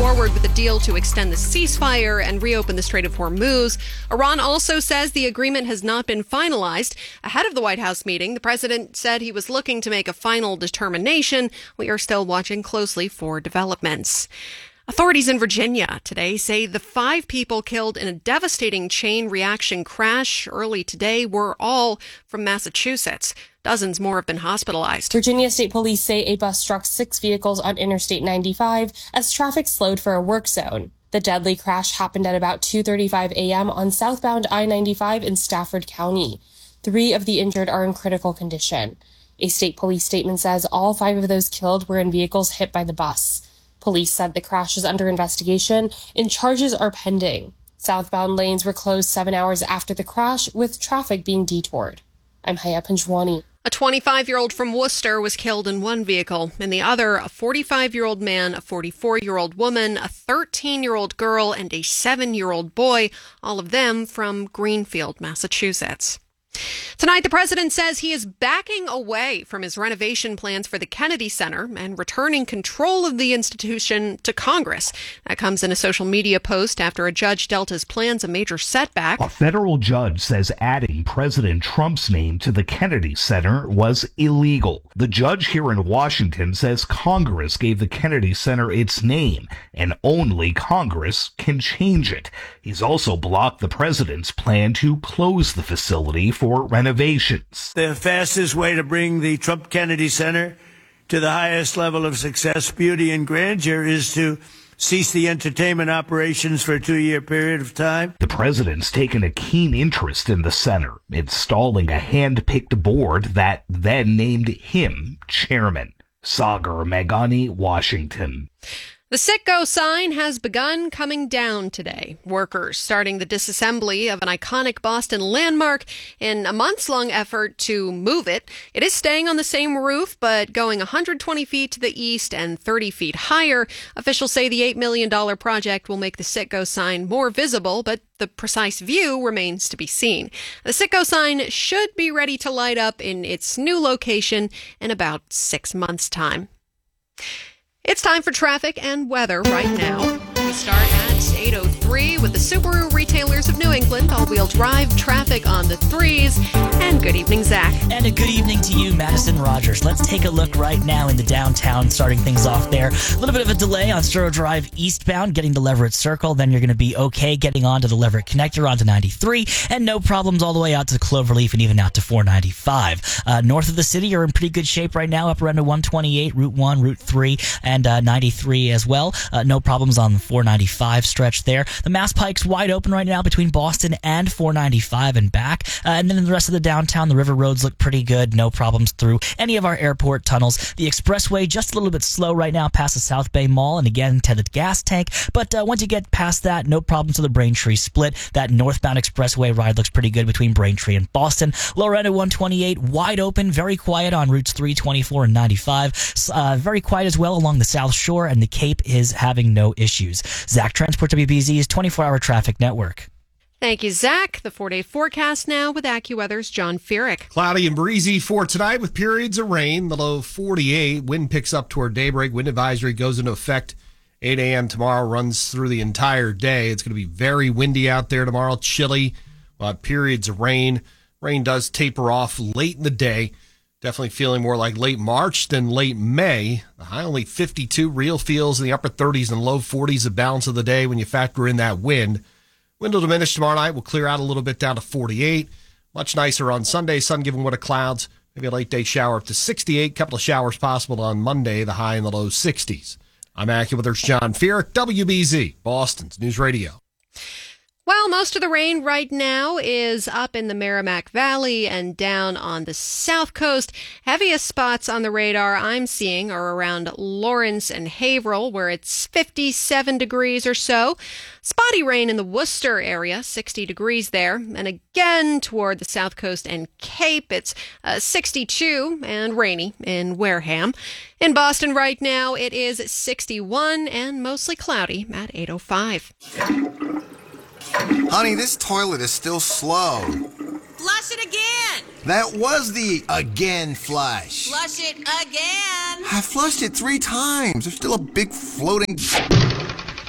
forward with a deal to extend the ceasefire and reopen the Strait of Hormuz. Iran also says the agreement has not been finalized. Ahead of the White House meeting, the president said he was looking to make a final determination. We are still watching closely for developments. Authorities in Virginia today say the 5 people killed in a devastating chain reaction crash early today were all from Massachusetts. Dozens more have been hospitalized. Virginia State Police say a bus struck 6 vehicles on Interstate 95 as traffic slowed for a work zone. The deadly crash happened at about 2:35 a.m. on southbound I-95 in Stafford County. 3 of the injured are in critical condition. A state police statement says all 5 of those killed were in vehicles hit by the bus. Police said the crash is under investigation and charges are pending. Southbound lanes were closed 7 hours after the crash, with traffic being detoured. I'm Haya Panjwani. A 25-year-old from Worcester was killed in one vehicle. In the other, a 45-year-old man, a 44-year-old woman, a 13-year-old girl, and a 7-year-old boy, all of them from Greenfield, Massachusetts. Tonight, the president says he is backing away from his renovation plans for the Kennedy Center and returning control of the institution to Congress. That comes in a social media post after a judge dealt his plans a major setback. A federal judge says adding President Trump's name to the Kennedy Center was illegal. The judge here in Washington says Congress gave the Kennedy Center its name, and only Congress can change it. He's also blocked the president's plan to close the facility for renovations. The fastest way to bring the Trump Kennedy Center to the highest level of success, beauty, and grandeur is to cease the entertainment operations for a 2-year period of time. The president's taken a keen interest in the center, installing a hand-picked board that then named him chairman. Sagar Meghani, Washington. The Citgo sign has begun coming down today. Workers starting the disassembly of an iconic Boston landmark in a months-long effort to move it. It is staying on the same roof, but going 120 feet to the east and 30 feet higher. Officials say the $8 million project will make the Citgo sign more visible, but the precise view remains to be seen. The Citgo sign should be ready to light up in its new location in about 6 months' time. It's time for traffic and weather right now. We start at 8:03 with the Subaru Retailers of New England all-wheel drive traffic on the 3s. And good evening, Zach. And a good evening to you, Madison Rogers. Let's take a look right now in the downtown, starting things off there. A little bit of a delay on Stroh Drive eastbound, getting to Leverett Circle. Then you're going to be okay getting onto the Leverett Connector onto 93. And no problems all the way out to Cloverleaf and even out to 495. North of the city, you're in pretty good shape right now, up around to 128, Route 1, Route 3, and 93 as well. No problems on the 495 stretch there. The Mass Pike's wide open right now between Boston and 495 and back. And then in the rest of the downtown, the river roads look pretty good. No problems through any of our airport tunnels. The expressway just a little bit slow right now past the South Bay Mall and again to the gas tank. But once you get past that, no problems to the Braintree split. That northbound expressway ride looks pretty good between Braintree and Boston. Lower end of 128, wide open, very quiet on routes 3, 24, and 95. Very quiet as well along the South Shore, and the Cape is having no issues. Zach, Transport WBZ's 24-hour traffic network. Thank you, Zach. The 4-day forecast now with AccuWeather's John Feerick. Cloudy and breezy for tonight with periods of rain. The low 48. Wind picks up toward daybreak. Wind advisory goes into effect 8 a.m. tomorrow, runs through the entire day. It's going to be very windy out there tomorrow, chilly. Periods of rain. Rain does taper off late in the day. Definitely feeling more like late March than late May. The high only 52, real feels in the upper 30s and low 40s the balance of the day when you factor in that wind. Wind will diminish tomorrow night. We'll clear out a little bit down to 48. Much nicer on Sunday. Sun giving way to clouds. Maybe a late day shower up to 68. Couple of showers possible on Monday. The high in the low 60s. I'm AccuWeather's John Feerick, WBZ, Boston's News Radio. Well, most of the rain right now is up in the Merrimack Valley and down on the south coast. Heaviest spots on the radar I'm seeing are around Lawrence and Haverhill, where it's 57 degrees or so. Spotty rain in the Worcester area, 60 degrees there. And again, toward the south coast and Cape, it's 62 and rainy in Wareham. In Boston right now, it is 61 and mostly cloudy at 8:05. Honey, this toilet is still slow. Flush it again. That was the again flush. Flush it again. I flushed it 3 times. There's still a big floating...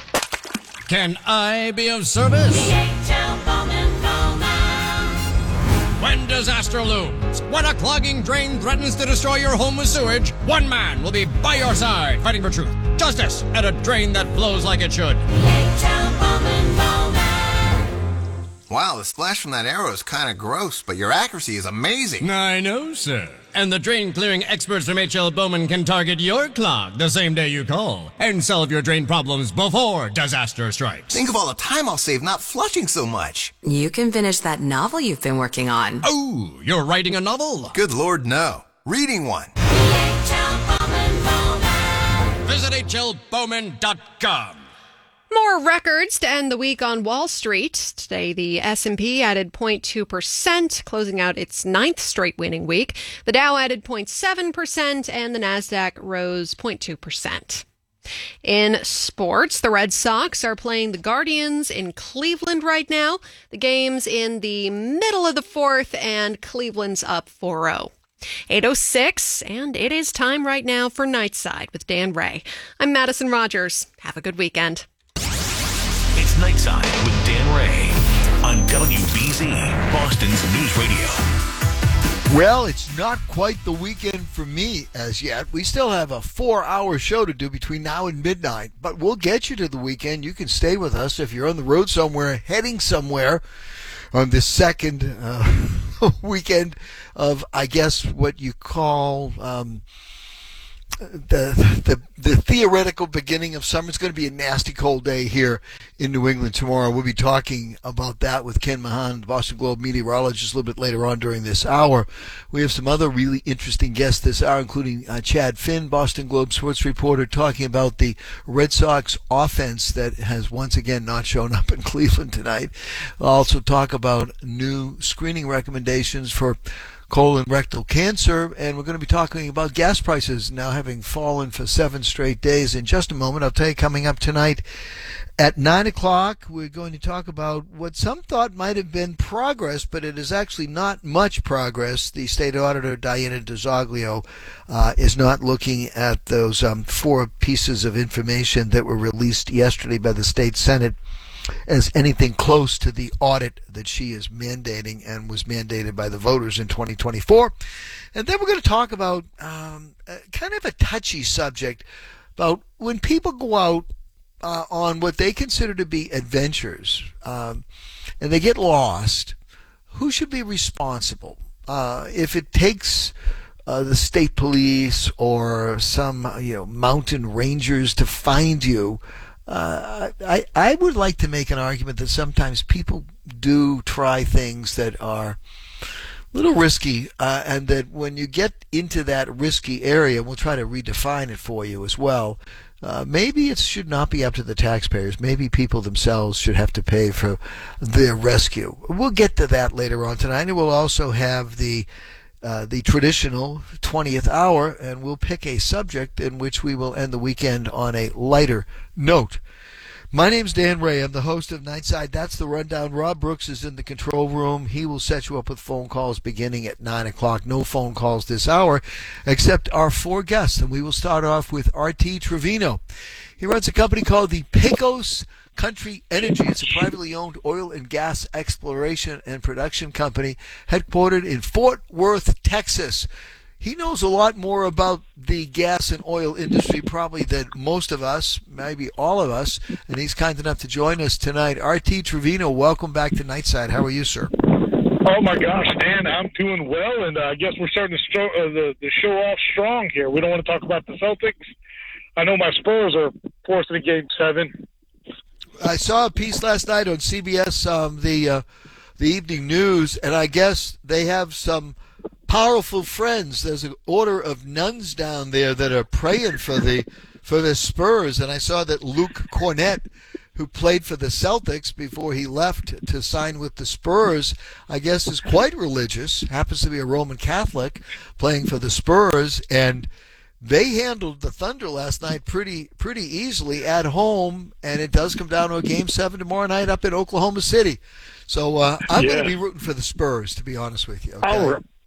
Can I be of service? DHL Bowman Bowman. When disaster looms, when a clogging drain threatens to destroy your home with sewage, one man will be by your side, fighting for truth, justice, and a drain that flows like it should. DHL Bowman Bowman. Wow, the splash from that arrow is kind of gross, but your accuracy is amazing. I know, sir. And the drain clearing experts from H.L. Bowman can target your clog the same day you call and solve your drain problems before disaster strikes. Think of all the time I'll save not flushing so much. You can finish that novel you've been working on. Oh, you're writing a novel? Good Lord, no. Reading one. DHL Bowman Bowman. Visit hlbowman.com. More records to end the week on Wall Street. Today, the S&P added 0.2%, closing out its ninth straight winning week. The Dow added 0.7%, and the Nasdaq rose 0.2%. In sports, the Red Sox are playing the Guardians in Cleveland right now. The game's in the middle of the fourth, and Cleveland's up 4-0. 8:06, and it is time right now for Nightside with Dan Ray. I'm Madison Rogers. Have a good weekend. It's Nightside with Dan Ray on WBZ, Boston's News Radio. Well, it's not quite the weekend for me as yet. We still have a 4-hour show to do between now and midnight, but we'll get you to the weekend. You can stay with us if you're on the road somewhere, heading somewhere on the second weekend of, I guess, what you call the theoretical beginning of summer. It's going to be a nasty cold day here in New England tomorrow. We'll be talking about that with Ken Mahan, the Boston Globe meteorologist, a little bit later on during this hour. We have some other really interesting guests this hour, including Chad Finn, Boston Globe sports reporter, talking about the Red Sox offense that has once again not shown up in Cleveland tonight. We'll also talk about new screening recommendations for colon rectal cancer, and we're going to be talking about gas prices now having fallen for 7 straight days. In just a moment, I'll tell you, coming up tonight at 9 o'clock, we're going to talk about what some thought might have been progress, but it is actually not much progress. The state auditor, Diana DeZoglio, is not looking at those 4 pieces of information that were released yesterday by the state Senate as anything close to the audit that she is mandating and was mandated by the voters in 2024. And then we're going to talk about kind of a touchy subject about when people go out on what they consider to be adventures and they get lost, who should be responsible? If it takes the state police or some mountain rangers to find you, I would like to make an argument that sometimes people do try things that are a little risky, and that when you get into that risky area, we'll try to redefine it for you as well. Maybe it should not be up to the taxpayers. Maybe people themselves should have to pay for their rescue. We'll get to that later on tonight, and we'll also have the traditional 20th hour, and we'll pick a subject in which we will end the weekend on a lighter note. My name's Dan Ray. I'm the host of Nightside. That's the rundown. Rob Brooks is in the control room. He will set you up with phone calls beginning at 9 o'clock. No phone calls this hour, except our 4 guests, and we will start off with R.T. Trevino. He runs a company called the Pecos Country Energy. It's a privately owned oil and gas exploration and production company headquartered in Fort Worth, Texas. He knows a lot more about the gas and oil industry probably than most of us, maybe all of us, and he's kind enough to join us tonight. R.T. Trevino, welcome back to Nightside. How are you, sir? Oh, my gosh, Dan, I'm doing well, and I guess we're starting the show off strong here. We don't want to talk about the Celtics. I know my Spurs are forced into Game 7. I saw a piece last night on CBS, the evening news, and I guess they have some powerful friends. There's an order of nuns down there that are praying for the Spurs, and I saw that Luke Cornett, who played for the Celtics before he left to sign with the Spurs, I guess is quite religious, happens to be a Roman Catholic, playing for the Spurs, and they handled the Thunder last night pretty easily at home, and it does come down to a Game 7 tomorrow night up in Oklahoma City. So I'm going to be rooting for the Spurs, to be honest with you. Okay?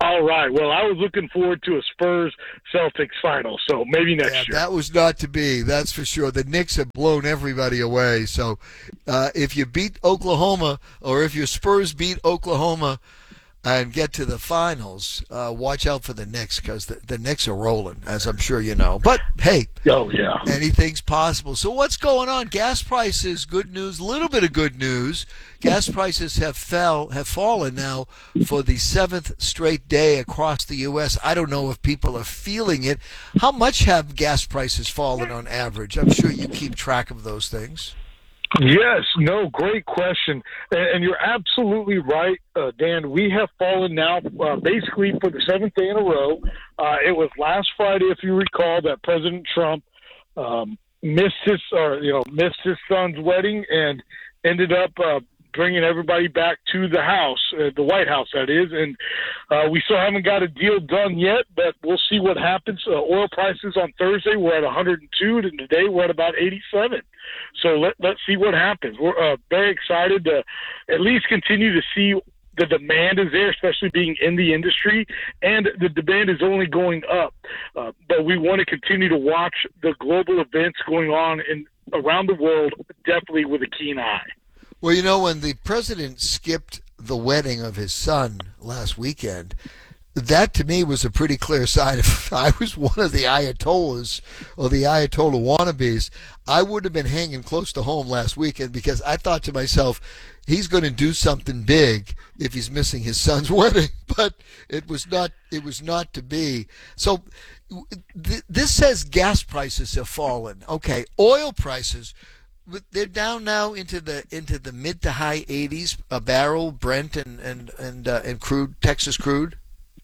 All right. Well, I was looking forward to a Spurs-Celtics final, so maybe next year. That was not to be, that's for sure. The Knicks have blown everybody away. So if you beat Oklahoma, or if your Spurs beat Oklahoma and get to the finals, watch out for the Knicks, because the Knicks are rolling, as I'm sure you know. But, hey, anything's possible. So what's going on? Gas prices, good news, a little bit of good news. Gas prices have fallen now for the 7th straight day across the U.S. I don't know if people are feeling it. How much have gas prices fallen on average? I'm sure you keep track of those things. Yes, no, great question. And you're absolutely right, Dan. We have fallen now basically for the 7th day in a row. It was last Friday, if you recall, that President Trump missed his son's wedding and ended up bringing everybody back to the house, the White House, that is. And we still haven't got a deal done yet, but we'll see what happens. Oil prices on Thursday were at 102, and today we're at about 87. So let's see what happens. We're very excited to at least continue to see the demand is there, especially being in the industry, and the demand is only going up. But we want to continue to watch the global events going on around the world, definitely with a keen eye. Well, you know, when the president skipped the wedding of his son last weekend, that to me was a pretty clear sign. If I was one of the Ayatollahs or the Ayatollah wannabes, I would have been hanging close to home last weekend, because I thought to myself, he's going to do something big if he's missing his son's wedding. But it was not to be. So this says gas prices have fallen. Okay, oil prices, they're down now into the mid to high 80s a barrel, Brent and crude, Texas crude.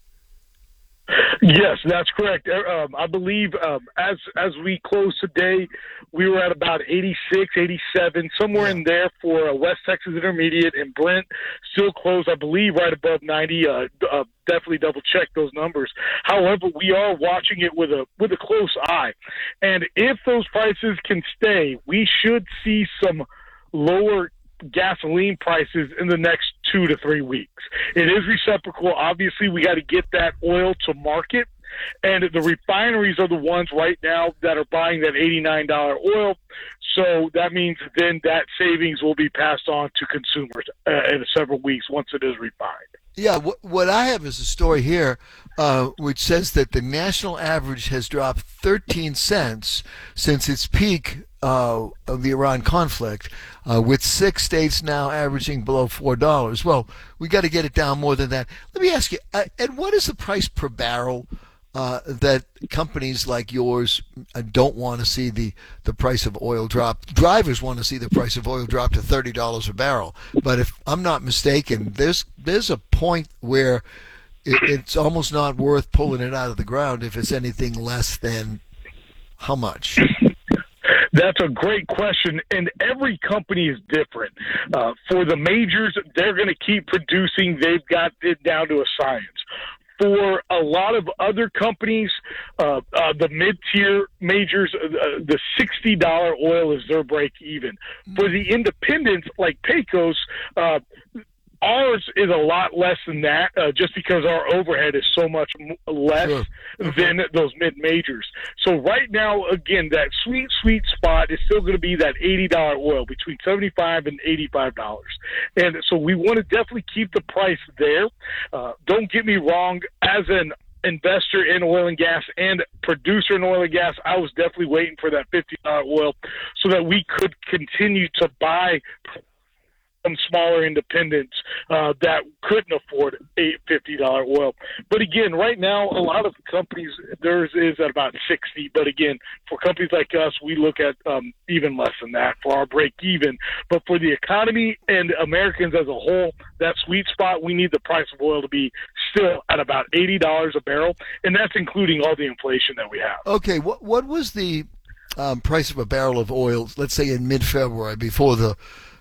Yes, that's correct. I believe as we close today, we were at about 86, 87, somewhere in there for West Texas Intermediate, and Brent still closed, I believe, right above 90. Definitely double check those numbers. However, we are watching it with a close eye, and if those prices can stay, we should see some lower gasoline prices in the next 2 to 3 weeks. It is reciprocal. Obviously, we got to get that oil to market, and the refineries are the ones right now that are buying that $89 oil. So that means then that savings will be passed on to consumers in several weeks once it is refined. Yeah, what I have is a story here which says that the national average has dropped 13 cents since its peak of the Iran conflict, with 6 states now averaging below $4. Well, we got to get it down more than that. Let me ask you, and what is the price per barrel that companies like yours don't want to see the price of oil drop? Drivers want to see the price of oil drop to $30 a barrel. But if I'm not mistaken, there's a point where it's almost not worth pulling it out of the ground if it's anything less than how much? That's a great question, and every company is different. For the majors, they're going to keep producing. They've got it down to a science. For a lot of other companies, the mid-tier majors, the $60 oil is their break even. For the independents like Pecos, ours is a lot less than that, just because our overhead is so much less than those mid-majors. So right now, again, that sweet spot is still going to be that $80 oil, between $75 and $85. And so we want to definitely keep the price there. Don't get me wrong, as an investor in oil and gas and producer in oil and gas, I was definitely waiting for that $50 oil so that we could continue to buy some smaller independents that couldn't afford $50 oil. But again, right now, a lot of companies, theirs is at about 60. But again, for companies like us, we look at even less than that for our break even. But for the economy and Americans as a whole, that sweet spot, we need the price of oil to be still at about $80 a barrel. And that's including all the inflation that we have. Okay. What was the price of a barrel of oil, let's say in mid-February, before the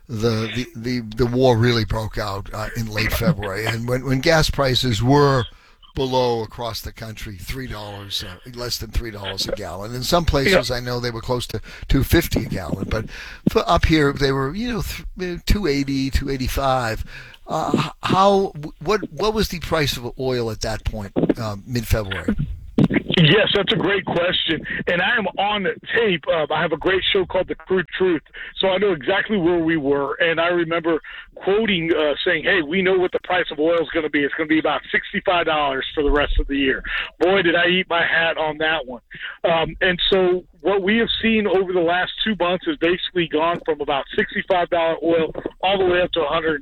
war really broke out in late February, and when gas prices were below across the country $3, less than $3 a gallon. In some places, I know they were close to $2.50 a gallon, but up here they were $2.80, $2.85. What was the price of oil at that point, mid-February? Yes, that's a great question. And I am on tape. I have a great show called The Crude Truth, so I know exactly where we were. And I remember quoting, saying, hey, we know what the price of oil is going to be. It's going to be about $65 for the rest of the year. Boy, did I eat my hat on that one. And so what we have seen over the last 2 months has basically gone from about $65 oil all the way up to $110.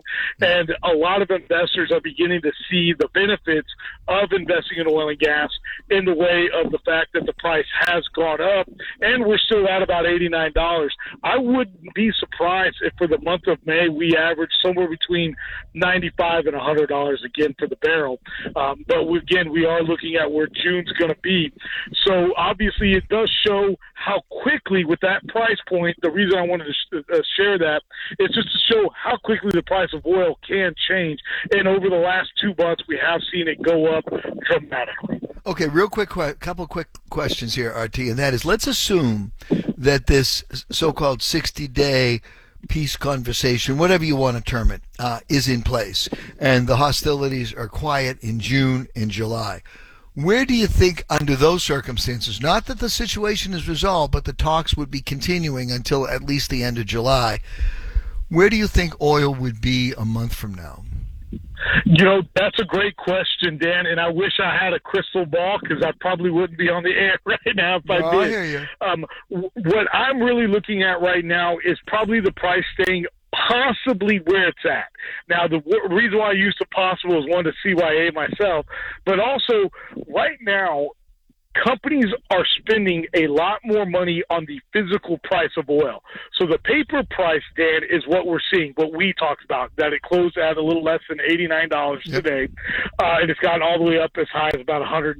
And a lot of investors are beginning to see the benefits of investing in oil and gas in the way of the fact that the price has gone up, and we're still at about $89. I wouldn't be surprised if for the month of May we average somewhere between $95 and $100 again for the barrel. But again, we are looking at where June's going to be. So obviously it does show how quickly with that price point, the reason I wanted to share that is just to show how quickly the price of oil can change. And over the last 2 months, we have seen it go up dramatically. Okay, real quick, couple quick questions here, RT, and that is, let's assume that this so-called 60-day peace conversation, whatever you want to term it, is in place, and the hostilities are quiet in June and July. Where do you think, under those circumstances, not that the situation is resolved, but the talks would be continuing until at least the end of July, where do you think oil would be a month from now? You know, that's a great question, Dan, and I wish I had a crystal ball because I probably wouldn't be on the air right now if I did. I hear you. What I'm really looking at right now is probably the price staying possibly where it's at. Now, the reason why I used the possible is, one, to CYA myself, but also right now, companies are spending a lot more money on the physical price of oil. So the paper price, Dan, is what we're seeing, what we talked about, that it closed at a little less than $89 today, and it's gotten all the way up as high as about $118,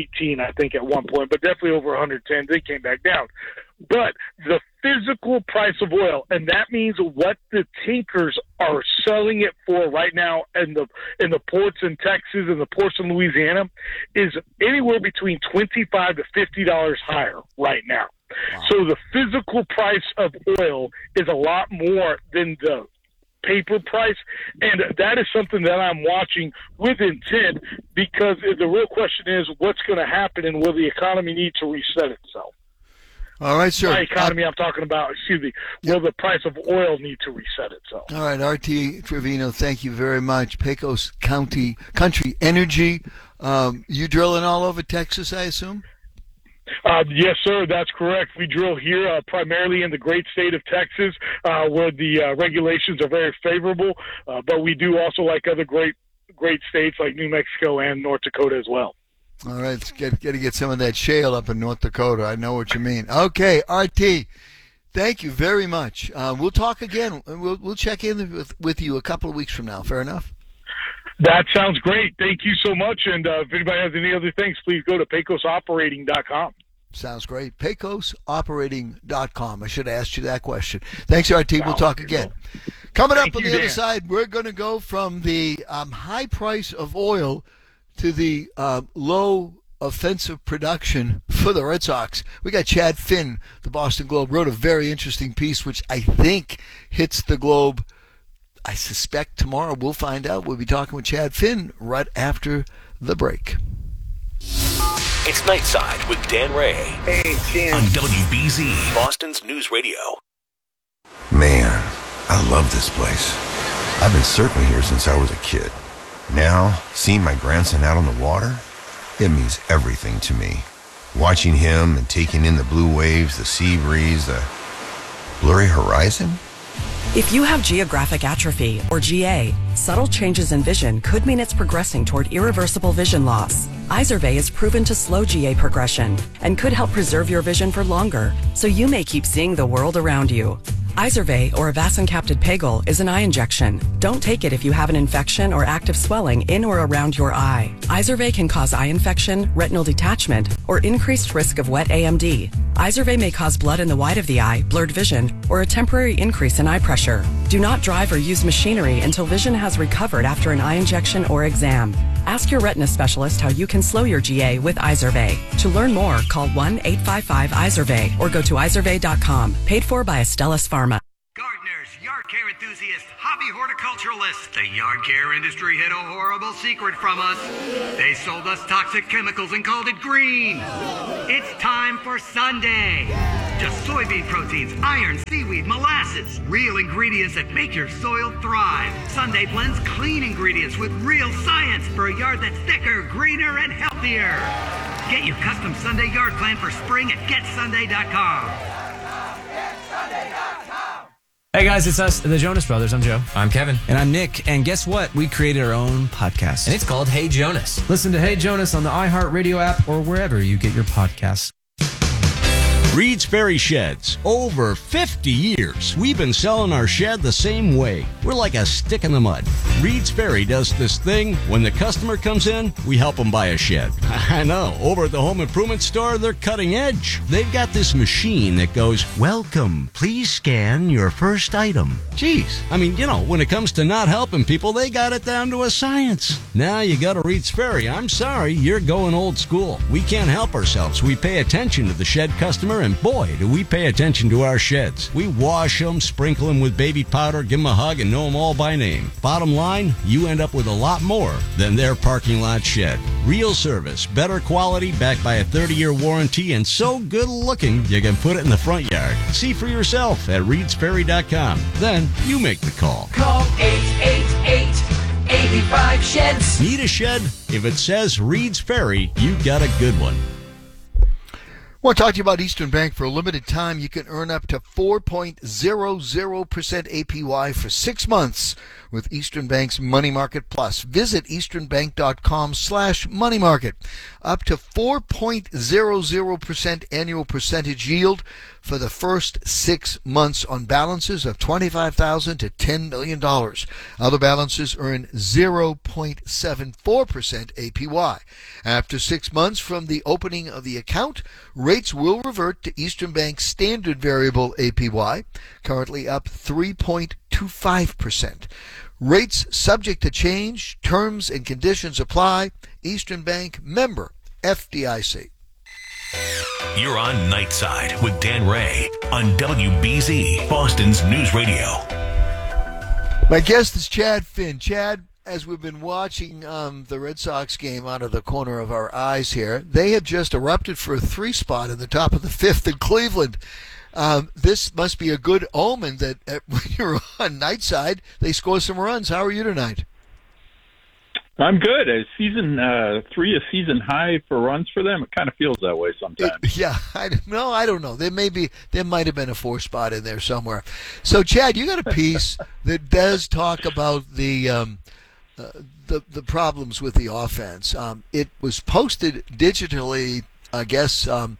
I think, at one point, but definitely over 110. They came back down. But the physical price of oil, and that means what the tankers are selling it for right now in the ports in Texas and the ports in Louisiana, is anywhere between $25 to $50 higher right now. Wow. So the physical price of oil is a lot more than the paper price, and that is something that I'm watching with intent, because the real question is, what's going to happen, and will the economy need to reset itself? All right, sir. By economy, I'm talking about, will the price of oil need to reset itself? All right, R.T. Trevino, thank you very much. Pecos Country Energy. You drilling all over Texas, I assume? Yes, sir, that's correct. We drill here primarily in the great state of Texas, where the regulations are very favorable, but we do also like other great states like New Mexico and North Dakota as well. All right, let's get some of that shale up in North Dakota. I know what you mean. Okay, RT, thank you very much. We'll talk again. We'll check in with you a couple of weeks from now. Fair enough? That sounds great. Thank you so much. And if anybody has any other things, please go to pecosoperating.com. Sounds great. pecosoperating.com. I should have asked you that question. Thanks, RT. We'll talk again. Coming up on the other side, we're going to go from the high price of oil to the low offensive production for the Red Sox. We got Chad Finn, the Boston Globe, wrote a very interesting piece, which I think hits the Globe, I suspect, tomorrow. We'll find out. We'll be talking with Chad Finn right after the break. It's Nightside with Dan Ray. Hey, Dan. On WBZ, Boston's News Radio. Man, I love this place. I've been surfing here since I was a kid. Now, seeing my grandson out on the water, it means everything to me. Watching him and taking in the blue waves, the sea breeze, the blurry horizon. If you have geographic atrophy, or GA, subtle changes in vision could mean it's progressing toward irreversible vision loss. Izervay is proven to slow GA progression and could help preserve your vision for longer, so you may keep seeing the world around you. Izervay, or avacincaptad pegol, is an eye injection. Don't take it if you have an infection or active swelling in or around your eye. Izervay can cause eye infection, retinal detachment, or increased risk of wet AMD. Izervay may cause blood in the white of the eye, blurred vision, or a temporary increase in eye pressure. Do not drive or use machinery until vision has recovered after an eye injection or exam. Ask your retina specialist how you can slow your GA with Izervay. To learn more, call 1-855-IZERVAY or go to izervay.com. Paid for by Astellas Pharma. Gardeners, yard care care enthusiasts, hobby horticulturalists, the yard care industry hid a horrible secret from us. They sold us toxic chemicals and called it green. It's time for Sunday. Just soybean proteins, iron, seaweed, molasses. Real ingredients that make your soil thrive. Sunday blends clean ingredients with real science for a yard that's thicker, greener, and healthier. Get your custom Sunday yard plan for spring at GetSunday.com. Hey guys, it's us, the Jonas Brothers. I'm Joe. I'm Kevin. And I'm Nick. And guess what? We created our own podcast. And it's called Hey Jonas. Listen to Hey Jonas on the iHeartRadio app or wherever you get your podcasts. Reed's Ferry Sheds. Over 50 years, we've been selling our shed the same way. We're like a stick in the mud. Reed's Ferry does this thing. When the customer comes in, we help them buy a shed. I know. Over at the home improvement store, they're cutting edge. They've got this machine that goes, "Welcome. Please scan your first item." Geez. I mean, when it comes to not helping people, they got it down to a science. Now you go to Reed's Ferry. I'm sorry, you're going old school. We can't help ourselves. We pay attention to the shed customer, and boy, do we pay attention to our sheds. We wash them, sprinkle them with baby powder, give them a hug, and know them all by name. Bottom line, you end up with a lot more than their parking lot shed. Real service, better quality, backed by a 30-year warranty, and so good looking you can put it in the front yard. See for yourself at reedsferry.com. Then you make the call. Call 888-85-SHEDS. Need a shed? If it says Reed's Ferry, you got a good one. I want to talk to you about Eastern Bank. For a limited time, you can earn up to 4.00% APY for 6 months with Eastern Bank's Money Market Plus. Visit easternbank.com/moneymarket. Up to 4.00% annual percentage yield for the first 6 months on balances of $25,000 to $10 million. Other balances earn 0.74% APY. After 6 months from the opening of the account, rates will revert to Eastern Bank's standard variable APY, currently up 3.25%. Rates subject to change. Terms and conditions apply. Eastern Bank, member FDIC. You're on Nightside with Dan Ray on WBZ, Boston's News Radio. My guest is Chad Finn. Chad, as we've been watching the Red Sox game out of the corner of our eyes here, they have just erupted for a 3 spot in the top of the 5th in Cleveland. This must be a good omen that when you're on Nightside, they score some runs. How are you tonight? I'm good. Season 3 a season high for runs for them. It kind of feels that way sometimes. I don't know. There might have been a 4 spot in there somewhere. So, Chad, you got a piece that does talk about the problems with the offense. It was posted digitally, I guess, the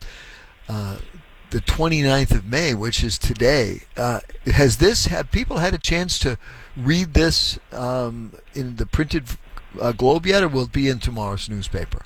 29th of May, which is today. Have people had a chance to read this in the printed Globe yet, or will it be in tomorrow's newspaper?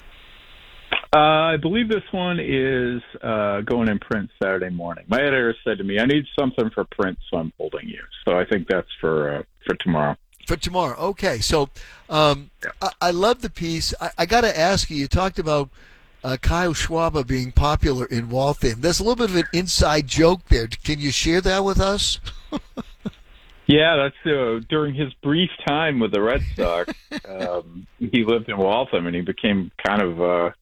I believe this one is going in print Saturday morning. My editor said to me, "I need something for print, so I'm holding you." So I think that's for tomorrow. For tomorrow, okay. So I love the piece. I got to ask you. You talked about Kyle Schwarber being popular in Waltham. There's a little bit of an inside joke there. Can you share that with us? Yeah, that's during his brief time with the Red Sox. He lived in Waltham, and he became kind of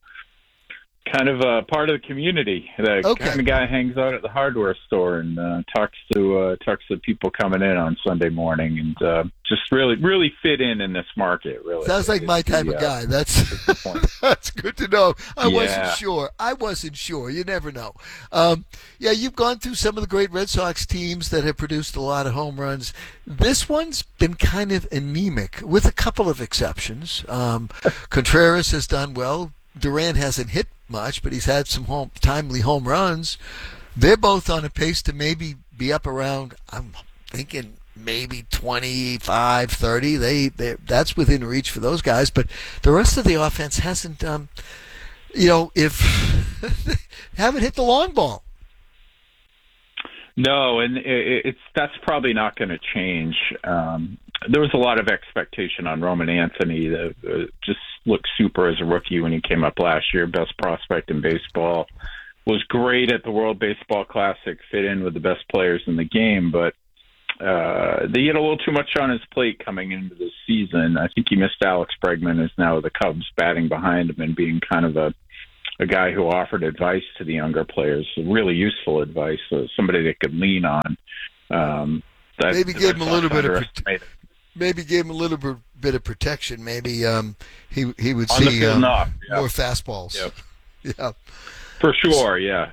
part of the community. The kind of guy hangs out at the hardware store and talks to people coming in on Sunday morning, and just really fit in this market. Really sounds like my type of guy. That's good to know. I wasn't sure. You never know. You've gone through some of the great Red Sox teams that have produced a lot of home runs. This one's been kind of anemic, with a couple of exceptions. Contreras has done well. Duran hasn't hit much, but he's had some timely home runs. They're both on a pace to maybe be up around, I'm thinking, maybe 25, 30. That's within reach for those guys. But the rest of the offense hasn't, haven't hit the long ball. No, and that's probably not going to change. There was a lot of expectation on Roman Anthony. Just looked super as a rookie when he came up last year. Best prospect in baseball. Was great at the World Baseball Classic. Fit in with the best players in the game. But They get a little too much on his plate coming into the season. I think he missed Alex Bregman, is now the Cubs batting behind him and being kind of a guy who offered advice to the younger players, really useful advice, somebody they could lean on. Maybe gave him a little bit of bit of protection. Maybe he would see more fastballs. Yep. Yeah, for sure. Yeah.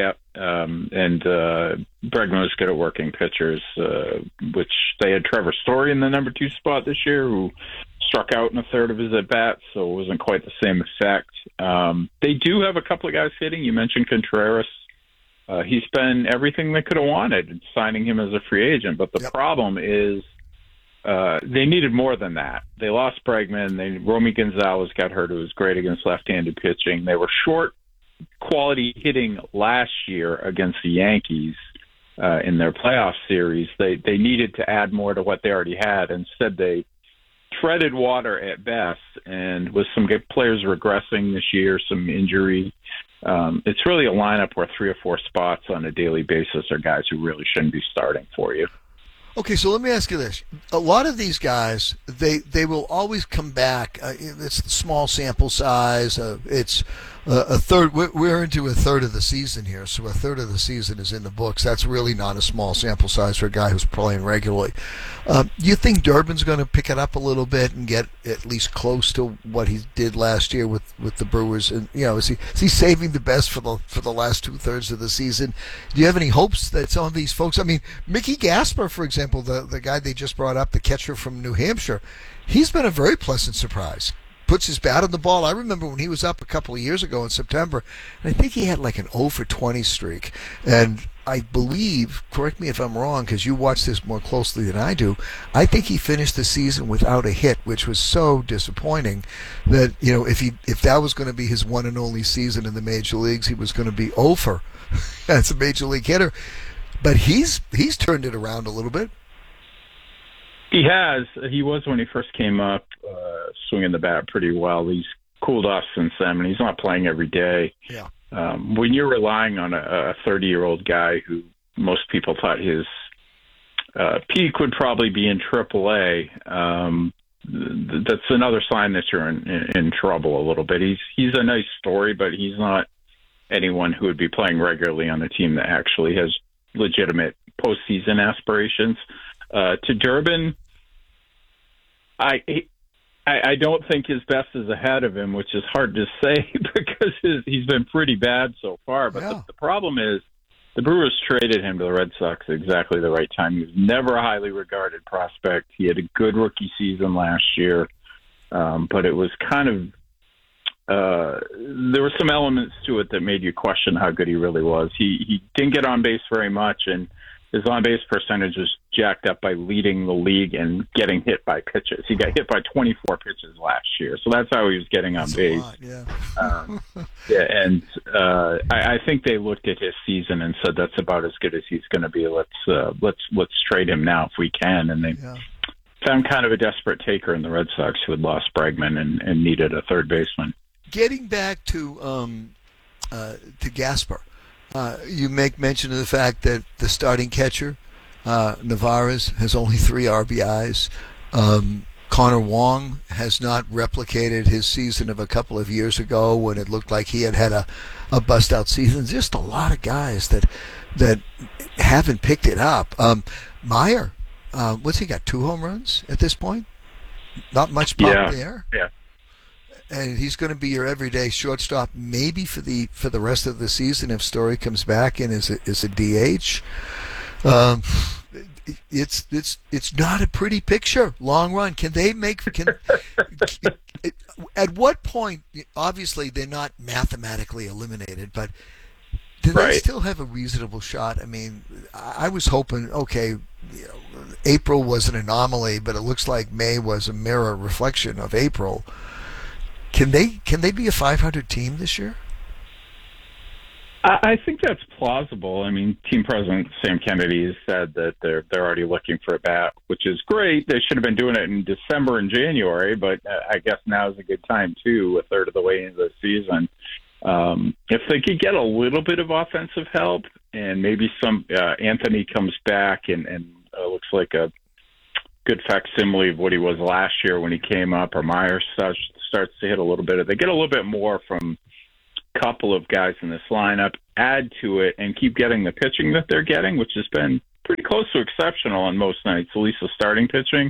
And Bregman was good at working pitchers, which they had Trevor Story in the number 2 spot this year, who struck out in a third of his at bats, so it wasn't quite the same effect. They do have a couple of guys hitting. You mentioned Contreras. He's been everything they could have wanted, signing him as a free agent. But the problem is they needed more than that. They lost Bregman. Romy Gonzalez got hurt, who was great against left-handed pitching. They were short quality hitting last year against the Yankees in their playoff series. They needed to add more to what they already had. Instead, they treaded water at best, and with some good players regressing this year, some injury, it's really a lineup where 3 or 4 spots on a daily basis are guys who really shouldn't be starting for you. Okay, so let me ask you this. A lot of these guys, they will always come back. It's small sample size. It's a third. We're into a third of the season here, so a third of the season is in the books. That's really not a small sample size for a guy who's playing regularly. You think Durbin's going to pick it up a little bit and get at least close to what he did last year with the Brewers? And is he saving the best for the last 2/3 of the season? Do you have any hopes that some of these folks? I mean, Mickey Gasper, for example, the guy they just brought up, the catcher from New Hampshire, he's been a very pleasant surprise. Puts his bat on the ball. I remember when he was up a couple of years ago in September, and I think he had like an 0 for 20 streak. And I believe, correct me if I'm wrong, because you watch this more closely than I do, I think he finished the season without a hit, which was so disappointing that, if that was going to be his one and only season in the major leagues, he was going to be 0 for as a major league hitter. But he's turned it around a little bit. He has. He was when he first came up, swinging the bat pretty well. He's cooled off since then, and he's not playing every day. Yeah. When you're relying on a 30-year-old guy who most people thought his peak would probably be in AAA, that's another sign that you're in trouble a little bit. He's a nice story, but he's not anyone who would be playing regularly on a team that actually has legitimate postseason aspirations. To Durbin, I don't think his best is ahead of him, which is hard to say because he's been pretty bad so far. But the problem is the Brewers traded him to the Red Sox at exactly the right time. He was never a highly regarded prospect. He had a good rookie season last year, but it was kind of there were some elements to it that made you question how good he really was. He didn't get on base very much, and his on-base percentage was jacked up by leading the league and getting hit by pitches. He got hit by 24 pitches last year, so that's how he was getting on base. I think they looked at his season and said that's about as good as he's going to be. Let's trade him now if we can. And they found kind of a desperate taker in the Red Sox who had lost Bregman and needed a third baseman. Getting back to Gasper. You make mention of the fact that the starting catcher, Navarez, has only 3 RBIs. Connor Wong has not replicated his season of a couple of years ago when it looked like he had a bust-out season. Just a lot of guys that haven't picked it up. Meyer, what's he got, 2 home runs at this point? Not much pop there. Yeah. And he's going to be your everyday shortstop, maybe for the rest of the season if Story comes back and is a DH. It's not a pretty picture. Long run. Can they make? At what point? Obviously, they're not mathematically eliminated, but do they still have a reasonable shot? I mean, I was hoping. Okay, April was an anomaly, but it looks like May was a mirror reflection of April. Can they be a 500 team this year? I think that's plausible. I mean, team president Sam Kennedy has said that they're already looking for a bat, which is great. They should have been doing it in December and January, but I guess now is a good time too, a third of the way into the season. If they could get a little bit of offensive help and maybe some Anthony comes back and looks looks like a good facsimile of what he was last year when he came up, or Myers starts to hit a little bit. They get a little bit more from a couple of guys in this lineup, add to it, and keep getting the pitching that they're getting, which has been pretty close to exceptional on most nights, at least the starting pitching.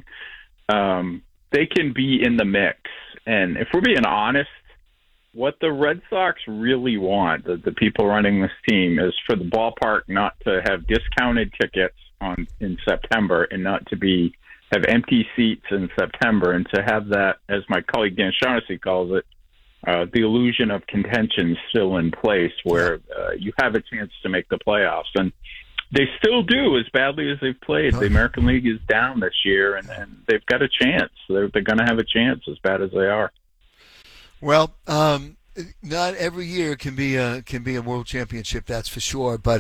They can be in the mix. And if we're being honest, what the Red Sox really want, the people running this team, is for the ballpark not to have discounted tickets in September and not to have empty seats in September, and to have that, as my colleague Dan Shaughnessy calls it, the illusion of contention still in place, where you have a chance to make the playoffs. And they still do, as badly as they've played. The American League is down this year, and they've got a chance. They're going to have a chance, as bad as they are. Well, not every year can be a world championship, that's for sure. But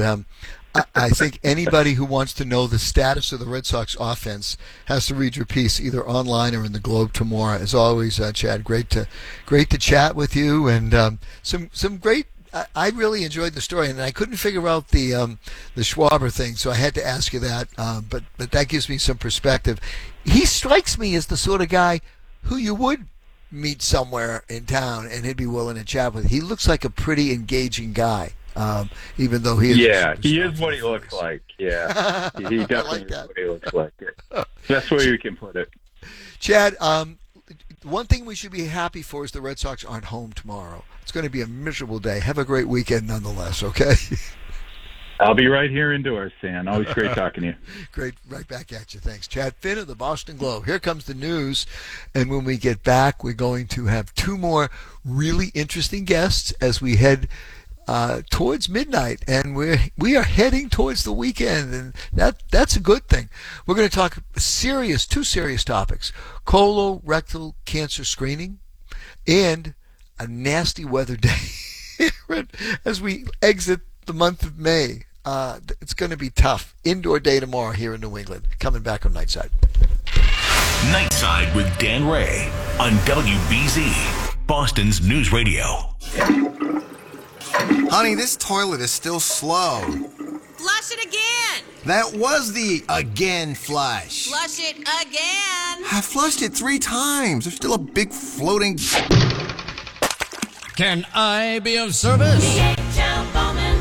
I think anybody who wants to know the status of the Red Sox offense has to read your piece either online or in the Globe tomorrow. As always, Chad, great to chat with you, and some great. I really enjoyed the story, and I couldn't figure out the Schwarber thing, so I had to ask you that. But that gives me some perspective. He strikes me as the sort of guy who you would meet somewhere in town and he'd be willing to chat with. He looks like a pretty engaging guy, even though he is. Yeah, he is what he looks like. Yeah, he definitely is what he looks like. That's where you can put it. Chad, one thing we should be happy for is the Red Sox aren't home tomorrow. It's going to be a miserable day. Have a great weekend nonetheless, okay? I'll be right here indoors, Stan. Always great talking to you. Great. Right back at you. Thanks. Chad Finn of the Boston Globe. Here comes the news. And when we get back, we're going to have two more really interesting guests as we head towards midnight. And we are heading towards the weekend. And that's a good thing. We're going to talk two serious topics. Colorectal cancer screening and a nasty weather day as we exit the month of May. It's going to be tough. Indoor day tomorrow here in New England. Coming back on Nightside. Nightside with Dan Ray on WBZ, Boston's News Radio. Honey, this toilet is still slow. Flush it again. That was the again flush. Flush it again. I flushed it 3 times. There's still a big floating... Can I be of service? DHL Bowman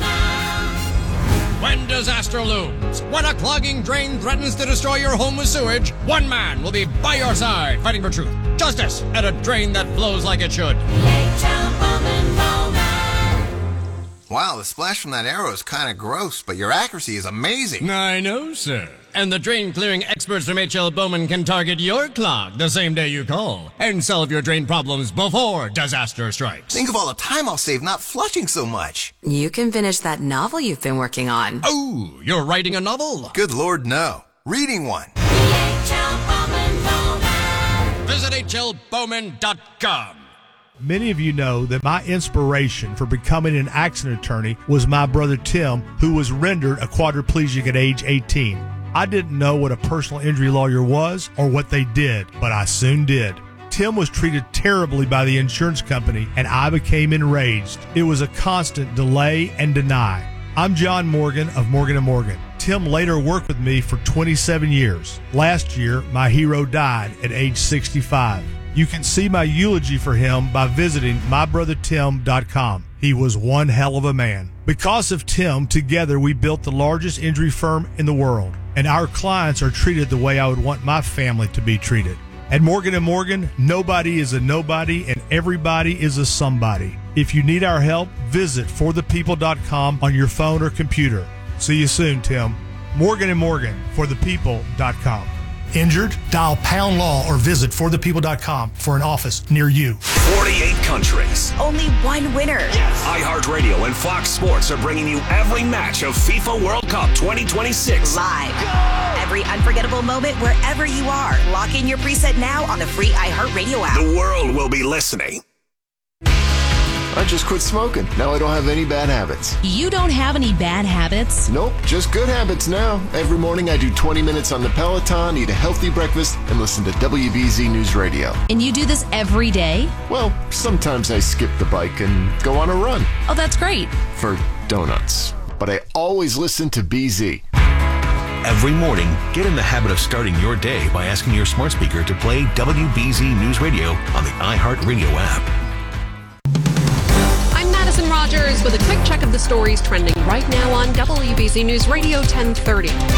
Bowman. When disaster looms, when a clogging drain threatens to destroy your home with sewage, one man will be by your side fighting for truth, justice, and a drain that flows like it should. DHL Bowman Bowman. Wow, the splash from that arrow is kind of gross, but your accuracy is amazing. I know, sir. And the drain clearing experts from H.L. Bowman can target your clog the same day you call and solve your drain problems before disaster strikes. Think of all the time I'll save not flushing so much. You can finish that novel you've been working on. Oh, you're writing a novel? Good Lord, no. Reading one. DHL Bowman Bowman. Visit hlbowman.com. Many of you know that my inspiration for becoming an accident attorney was my brother Tim, who was rendered a quadriplegic at age 18. I didn't know what a personal injury lawyer was or what they did, but I soon did. Tim was treated terribly by the insurance company, and I became enraged. It was a constant delay and deny. I'm John Morgan of Morgan & Morgan. Tim later worked with me for 27 years. Last year, my hero died at age 65. You can see my eulogy for him by visiting mybrothertim.com. He was one hell of a man. Because of Tim, together we built the largest injury firm in the world, and our clients are treated the way I would want my family to be treated. At Morgan & Morgan, nobody is a nobody and everybody is a somebody. If you need our help, visit forthepeople.com on your phone or computer. See you soon, Tim. Morgan & Morgan, forthepeople.com. Injured? Dial Pound Law or visit forthepeople.com for an office near you. 48 countries. Only one winner. iHeartRadio and Fox Sports are bringing you every match of FIFA World Cup 2026. Live. Every unforgettable moment wherever you are. Lock in your preset now on the free iHeartRadio app. The world will be listening. I just quit smoking. Now I don't have any bad habits. You don't have any bad habits? Nope, just good habits now. Every morning I do 20 minutes on the Peloton, eat a healthy breakfast, and listen to WBZ News Radio. And you do this every day? Well, sometimes I skip the bike and go on a run. Oh, that's great. For donuts. But I always listen to BZ. Every morning, get in the habit of starting your day by asking your smart speaker to play WBZ News Radio on the iHeartRadio app. I'm Madison Rogers with a quick check of the stories trending right now on WBZ News Radio 1030.